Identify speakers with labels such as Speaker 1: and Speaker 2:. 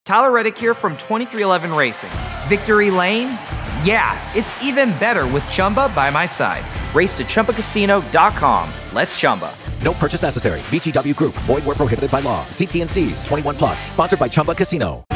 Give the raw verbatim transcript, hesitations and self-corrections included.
Speaker 1: Tyler Reddick here from twenty-three eleven Racing. Victory Lane? Yeah, it's even better with Chumba by my side. Race to Chumba Casino dot com. Let's Chumba.
Speaker 2: No purchase necessary. V G W Group. Void where prohibited by law. See T and C's. twenty-one plus. Sponsored by Chumba Casino.